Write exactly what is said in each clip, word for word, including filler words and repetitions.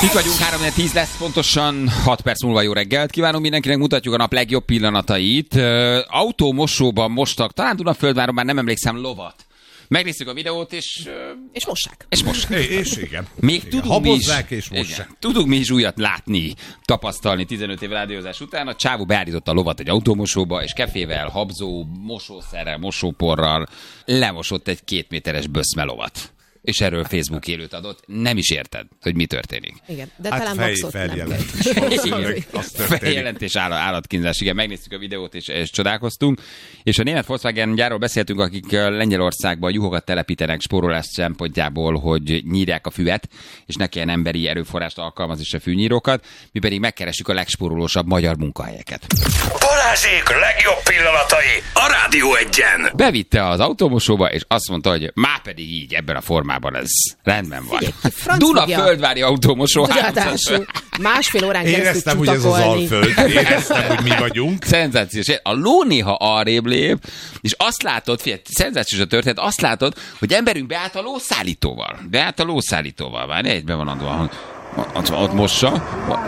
Itt vagyunk, három tíz lesz, pontosan hat perc múlva jó reggelt. Kívánunk mindenkinek, mutatjuk a nap legjobb pillanatait. Autómosóban mostak, talán Dunaföldváron, már nem emlékszem, lovat. Megnéztük a videót, és... És mossák. És mossák. És igen. Még igen. tudunk Habozzák mi is, és mossák. Igen, tudunk mi is újat látni, tapasztalni tizenöt év rádiózás után. A csávó beállította a lovat egy autómosóba, és kefével, habzó, mosószerrel, mosóporral lemosott egy két méteres böszmelovat. És erről Facebook élőt adott. Nem is érted, hogy mi történik. Igen, de hát talán fej, boxot nem feljelentés. Feljelentés, állatkínzás. Igen, megnéztük a videót, és, és csodálkoztunk. És a német Volkswagen gyárról beszéltünk, akik Lengyelországban juhokat telepítenek spórolás szempontjából, hogy nyírják a füvet, és ne kelljen emberi erőforrást alkalmazni se fűnyírókat. Mi pedig megkeressük a legspórolósabb magyar munkahelyeket. Balázsék legjobb pillanatai a Rádió Egyen. Bevitte az autómosóba, és azt mondta, hogy már pedig így, ebben a formában ez rendben van. Dunaföldvári autómosó. Másfél órán keresztül éreztem, hogy ez az Alföld. Éreztem, hogy mi vagyunk. Szenzációs. A ló néha arrébb lép, és azt látod, figyelj, szenzációs a történet, azt látod, hogy emberünk beállt a lószállítóval. Beállt a lószállítóval. Várj, egyben van adva, ott, ott mossa.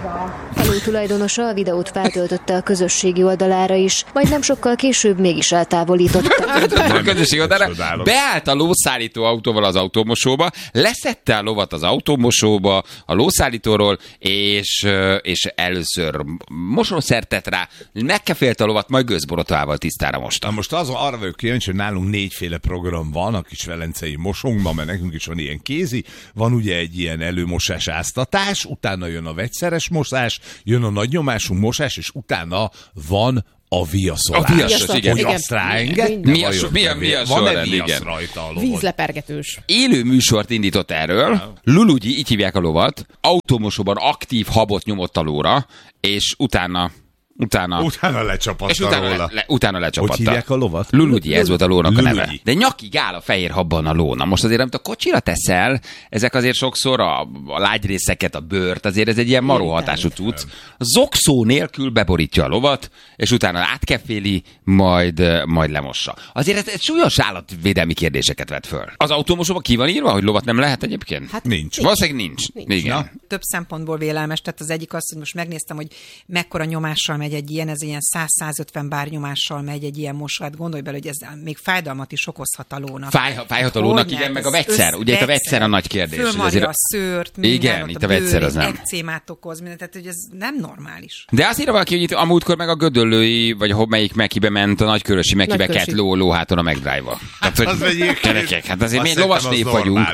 Elő tulajdonosa a videót feltöltötte a közösségi oldalára is, majd nem sokkal később mégis eltávolította. A közösségi oldalára beállt a lószállító autóval az autómosóba, leszette a lovat az autómosóba a lószállítóról, és, és először mosószert tett rá, megkefélte a lovat, majd gőzborotvával tisztára mosta. Na most az, arra vagyok kíváncsi, hogy nálunk négyféle program van a kis velencei mosónkban, mert nekünk is van ilyen kézi, van ugye egy ilyen előmosás áztatás, utána jön a vegyszeres mosás, jön a nagynyomású mosás, és utána van a viaszolás. A viaszos, igen. Hogy igen. azt ráenged? Mi a, mi a, mi a Van-e viasz viasz rajta a lovon? Vízlepergetős. Élő műsort indított erről. Lulugyi, így hívják a lovat, autómosóban aktív habot nyomott a lóra, és utána Utána, utána lecsapatta és utána, róla. Le, le, utána lecsapatta. Hogy hívják a lovat? Lulugyi, ez volt a lónak Lulugyi. a neve. De nyakig áll a fehér habban a ló. Na most azért, amit a kocsira teszel, ezek azért sokszor a, a lágyrészeket, a bőrt, azért ez egy ilyen maró hatású cucc. Zokszó nélkül beborítja a lovat, és utána átkeféli, majd, majd lemossa. Azért ez egy súlyos állatvédelmi kérdéseket vet föl. Az autómosóban ki van írva, hogy lovat nem lehet egyébként? Hát nincs. Valószínűleg nincs. nincs. Igen. Na. Több szempontból vélelmes, tehát az egyik az, hogy most megnéztem, hogy mekkora nyomással megy egy ilyen, ez ilyen száz-százötven bár nyomással megy egy ilyen mosat. Gondolj bele, hogy ez még fájdalmat is okozhat a lónak. Fáj, fájhat a lónak, igen, meg a vegyszer. Ugye itt a vegyszer a nagy kérdés. Fölmarja azért a szőrt, minden, igen, itt a vegyszer az nem. ekcémát okoz, minden, tehát hogy ez nem normális. De azt írja valaki, hogy itt amúgykor meg a gödöllői, vagy melyik mekibe ment, a nagykörösi mekibe kett ló, lóháton a megdrive-val. Hát az egyik kerekek, hát azért mi egy lovas nép vagyunk.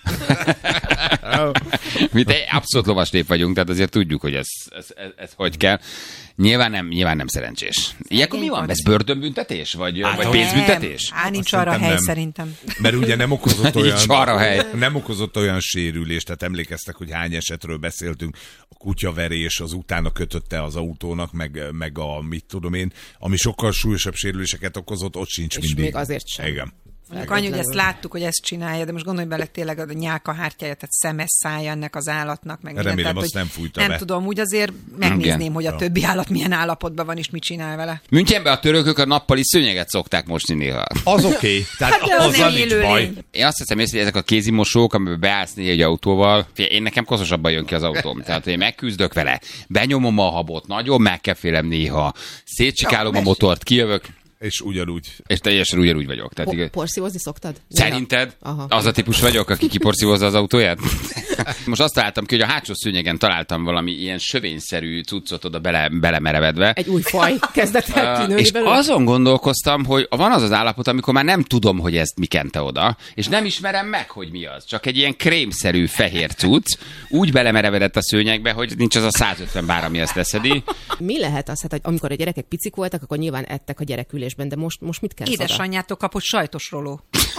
Mi egy abszolút lovas nép vagyunk, tehát azért tudjuk, hogy ez, ez, ez, ez hogy kell. Nyilván nem, nyilván nem szerencsés. Ilyenkor mi van? Ez börtönbüntetés? Vagy, vagy pénzbüntetés? Á, nincs arra hely, nem. Szerintem. Mert ugye nem okozott olyan, hely. nem okozott olyan sérülést, tehát emlékeztek, hogy hány esetről beszéltünk, a kutyaverés az utána kötötte az autónak, meg, meg a mit tudom én, ami sokkal súlyosabb sérüléseket okozott, ott sincs és mindig. még azért sem. Igen. Annyi, hogy ezt láttuk, hogy ezt csinálja, de most gondolj bele tényleg a nyálkahártyája, tehát szemes szája ennek az állatnak, meg minden. Remélem, tehát, azt nem fújta Nem be. tudom, úgy azért megnézném, igen. hogy a többi állat milyen állapotban van, és mit csinál vele. Münchenben a törökök a nappali szőnyeget szokták mosni néha. Az oké, okay. Tehát Hát az nem nincs élőlény. baj. Én azt hiszem észre, hogy ezek a kézimosók, amiben beállsz néha egy autóval, figyelj, én nekem koszosabban jön ki az autóm. Tehát én megküzdök vele, benyomom a habot, nagyon megkefélem néha, szétcsikálom a motort, kijövök, És ugyanúgy. és teljesen ugyanúgy vagyok. Tehát, Po- porszívozni szoktad? szerinted Aha. az a típus vagyok, aki kiporszívozza az autóját? Most azt találtam ki, hogy a hátsó szőnyegen találtam valami ilyen sövényszerű cuccot oda bele, belemerevedve. Egy új faj kezdett el kinőni És belőle. azon gondolkoztam, hogy van az az állapot, amikor már nem tudom, hogy ezt mi kente oda, és nem ismerem meg, hogy mi az. Csak egy ilyen krémszerű fehér cucc, úgy belemerevedett a szőnyegbe, hogy nincs az a százötven bár, ami ezt leszedi. Mi lehet az, hát, hogy amikor a gyerekek picik voltak, akkor nyilván ettek a gyerekülésben, de most, most mit kell oda? Édesanyjától kapott sajtos roló.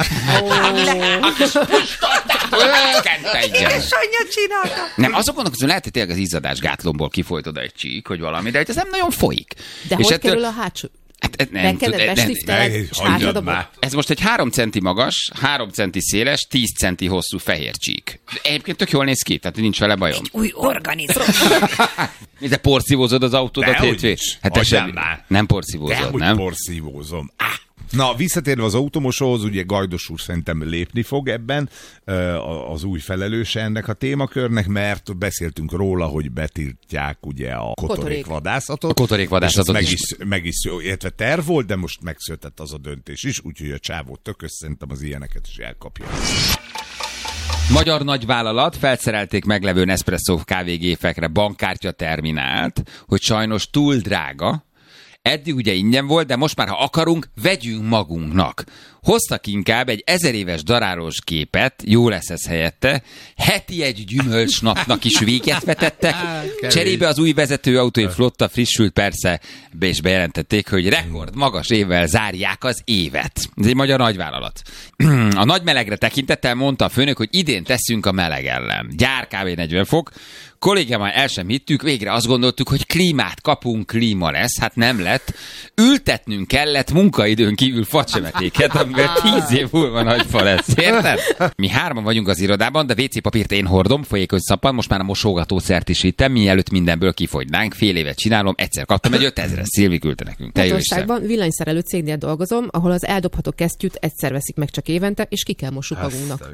Édesanyja csinálta. Nem, azon gondolkozom, lehet, hogy tényleg az izzadásgátlomból kifolyt oda egy csík, hogy valami, de ez nem nagyon folyik. De és hogy ettől... kerül a hátsó? Hát, ez nem, Megkened, tud- nem, bestifteled, ne, és hagyjad átadod a már. bot? ez most egy három centi magas, három centi széles, tíz centi hosszú fehér csík. De egyébként tök jól néz ki, tehát nincs vele bajom. Új organizmus. De porszívózod az autódat Dehogy hétvég? is. Hát te Hagyjál sem, már. nem porszívózod, Dehogy nem? porszívózom. Ah. Na, visszatérve az automosóhoz, ugye Gajdos úr szerintem lépni fog ebben, az új felelőse ennek a témakörnek, mert beszéltünk róla, hogy betiltják ugye a kotorékvadászatot. A kotorékvadászatot meg is. is, meg is, illetve terv volt, de most megszületett az a döntés is, úgyhogy a csávó tökös, szerintem az ilyeneket is elkapja. Magyar nagyvállalat felszerelték meglevő Nespresso kávégépekre bankkártya terminált, hogy sajnos túl drága. Eddig ugye ingyen volt, de most már, ha akarunk, vegyünk magunknak. Hoztak inkább egy ezer éves daráros képet, jó lesz ez helyette, heti egy gyümölcsnapnak is véget vetettek, cserébe az új vezetőautói flotta frissült persze, be is bejelentették, hogy rekord magas évvel zárják az évet. Ez egy magyar nagyvállalat. A nagy melegre tekintettel mondta a főnök, hogy idén teszünk a meleg ellen. Gyár kb. negyven fok, kollégámmal el sem hittük, végre azt gondoltuk, hogy klímát kapunk, klíma lesz, hát nem lett. Ültetnünk kellett munkaidőn kívül facsemetéket, amivel tíz év múlva nagy fa lesz, érted? Mi hárman vagyunk az irodában, de vé cé papírt én hordom, folyékony szappan, most már a mosogatószert is vittem, mielőtt mindenből kifogynánk, fél évet csinálom, egyszer kaptam egy ötezres, Szilvi küldte nekünk. Magyarországban villanyszerelő cégnél dolgozom, ahol az eldobható kesztyűt egyszer veszik meg csak évente, és ki kell mossuk magunknak.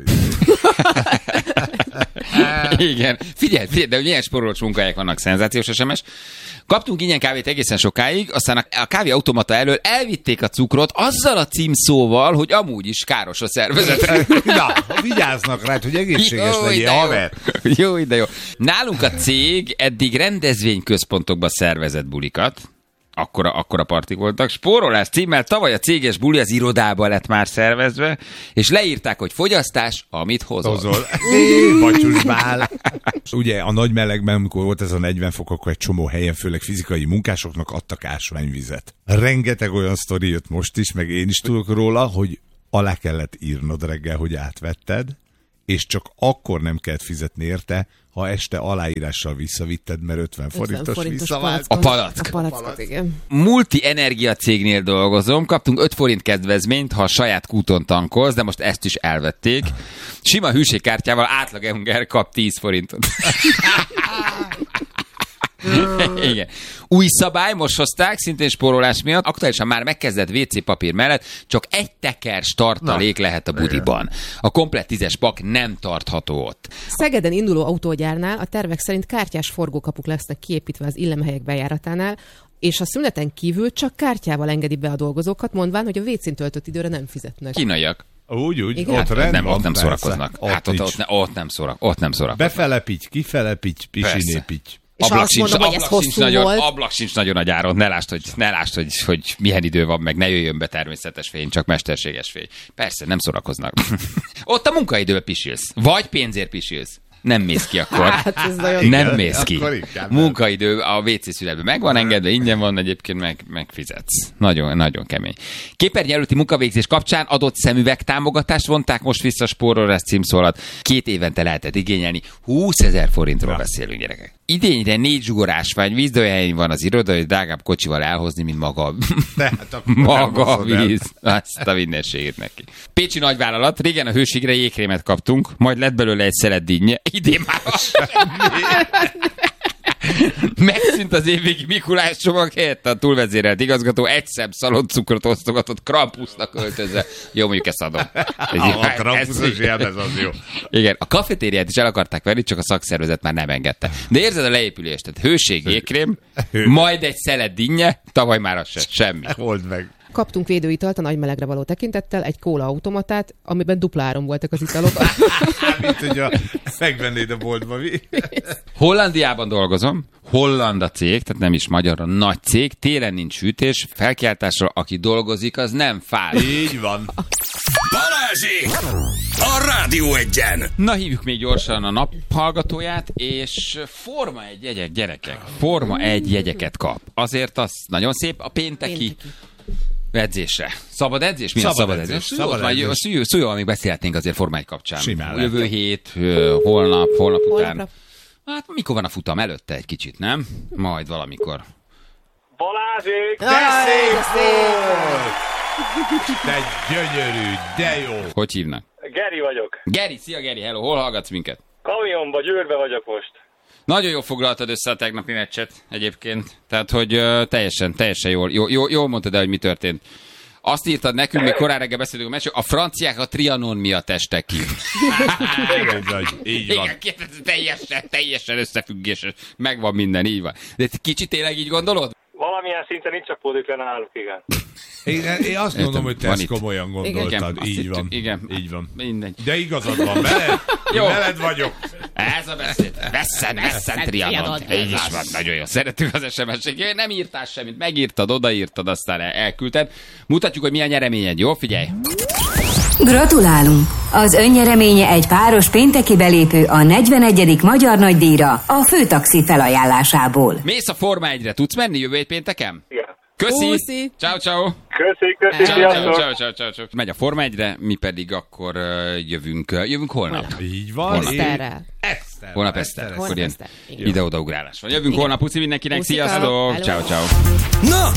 Igen. Figyelj, figyelj, de milyen spórolós munkahelyek vannak, szenzációs es em es. Kaptunk ingyen kávét egészen sokáig, aztán a kávéautomata elől elvitték a cukrot azzal a címszóval, hogy amúgy is káros a szervezetre. Na, vigyáznak rá, hogy egészséges Jó, legyél, haver. Jó, de jó. Nálunk a cég eddig rendezvényközpontokba szervezett bulikat. Akkora, akkora partik voltak. Spórolás címmel tavaly a céges buli az irodába lett már szervezve, és leírták, hogy fogyasztás, amit hozol. Hozol. Batyusbál. Ugye a nagy melegben, amikor volt ez a negyven fok, akkor egy csomó helyen, főleg fizikai munkásoknak adtak ásványvizet. Rengeteg olyan sztori jött most is, meg én is tudok róla, hogy alá kellett írnod reggel, hogy átvetted, és csak akkor nem kellett fizetni érte, ha este aláírással visszavitted, mert ötven forintos visszavált. A palack. A palackot, igen. Multi energia cégnél dolgozom, kaptunk öt forint kedvezményt, ha a saját kúton tankolsz, de most ezt is elvették. Sima hűségkártyával átlag ember kap tíz forintot. Igen. Új szabály, most hozták, szintén spórolás miatt. Aktuálisan már megkezdett vé cé papír mellett csak egy tekers tartalék Na, lehet a budiban. A komplett tízes pak nem tartható ott. Szegeden induló autógyárnál a tervek szerint kártyás forgókapuk lesznek kiépítve az illemhelyek bejáratánál, és a szüneten kívül csak kártyával engedi be a dolgozókat, mondván, hogy a vécén töltött időre nem fizetnek. Kínaiak. Úgy, úgy, Igen? ott Hát, rend nem, van, ott nem persze. szórakoznak. Ott, hát ott, ott, ne, ott nem szórak, ott nem szórakoznak. Befelepíts, kifelepíts, pisinépíts. És Ablak azt sincs, mondom, hogy ez ablak sincs hosszú nagyon, volt. ablak sincs nagyon a gyáron, ne lásd, hogy, ne lásd, hogy, hogy milyen idő van, meg ne jöjjön be természetes fény, csak mesterséges fény. Persze, nem szórakoznak. Ott a munkaidőben pisilsz, vagy pénzért pisilsz. Nem mész ki akkor. Hát ez nagyon... Nem Igen, mész ki. akkor inkább Munkaidő a vé cé születben meg van engedve, ingyen van, egyébként meg, megfizetsz. Nagyon, nagyon kemény. Képernyő előtti munkavégzés kapcsán adott szemüveg támogatást vonták most vissza spórolás címszólat. Két évente lehetett igényelni. húszezer forintról beszélünk, gyerekek. Idényre négy zsugorásvány víz, de olyan helyen van az iroda, hogy drágább kocsival elhozni, mint maga, Hát maga a víz. Azt a mindenségét neki. Pécsi nagyvállalat, régen a hőségre jégkrémet kaptunk, majd lett belőle egy szelet dinnye. Idén már megszűnt az évvégi Mikulás csomag helyett a túlvezérelt igazgató egy szem szaloncukrot osztogatott Krampusnak öltözve. Jó, mondjuk ezt adom. A Krampuszos jelmez az jó. Igen, a kafetériát is el akarták venni, csak a szakszervezet már nem engedte. De érzed a leépülést, tehát hőség, jégkrém, majd egy szelet dinnye, tavaly már az se, semmi. Old meg. Kaptunk védőitalt a nagy melegre való tekintettel, egy kóla automatát, amiben dupla áron voltak az italok. Mint hogyha megvennéd a boltba, mi? Hollandiában dolgozom, holland a cég, tehát nem is magyar, a nagy cég, télen nincs fűtés, felkiáltásra, aki dolgozik, az nem fáj. Így van. Balázsék! A Rádió Egyen! Na, hívjuk még gyorsan a nap hallgatóját, és Forma egy jegyek, gyerekek, Forma egy jegyeket kap. Azért az nagyon szép, a pénteki, pénteki. edzésre. Szabad edzés? Mi szabad a szabad edzés? edzés? Szabad Szabad edzés. edzés. Szújjól még beszélhetnénk azért Forma egy kapcsán. Simán Jövő lehet. hét, holnap, holnap után. Holnapra. Hát mikor van a futam? Előtte egy kicsit, nem? Majd valamikor. Balázsék! De szép volt! De gyönyörű, de jó! Hogy hívnak? Geri vagyok. Geri, szia Geri, hello, hol hallgatsz minket? Kamionba, Győrbe vagyok most. Nagyon jól foglaltad össze a tegnapi meccset egyébként. Tehát, hogy uh, teljesen, teljesen jól, jól, jól, jól mondtad el, hogy mi történt. Azt írtad nekünk, még korán reggel beszéltünk a meccsről, a franciák a Trianon miatt estek ki. Így van. Igen, teljesen, teljesen összefüggéses. Megvan minden, így van. De kicsit tényleg így gondolod? Valamilyen szinten itt csapódik le náluk, igen. Én, én azt mondom, hogy te van ezt itt. komolyan gondoltad. Igen, így van. Igen. Így van. Mindegy. De igazad van, veled, Jó. veled vagyok. Ez a beszéd. Vesszen, vesszen Trianon. Így is van, nagyon jó. Szeretünk az es em es-eket. Nem írtál semmit, megírtad, odaírtad, aztán el- elküldted. Mutatjuk, hogy milyen nyereményed, jó? Figyelj. Gratulálunk! Az önnyereménye egy páros pénteki belépő a negyvenegyedik Magyar Nagydíjra a Főtaxi felajánlásából. Mész a Forma egyre, tudsz menni jövő hét pénteken? Igen. Köszi! Puszi. Ciao, ciao! Köszi, köszi, Ciao, ciao, sziasztok! ciao, ciao, ciao, ciao. Megy a Forma egyre, mi pedig akkor uh, jövünk, uh, jövünk holnap. Így van. Holnap. Én- Eszterrel. Eszter. Holnap Eszter, Eszter. akkor ilyen Eszter. Igen. ide-oda ugrálás van. Jövünk holnap, puszi mindenkinek, Puszika. sziasztok! Hello. Ciao, ciao! Na,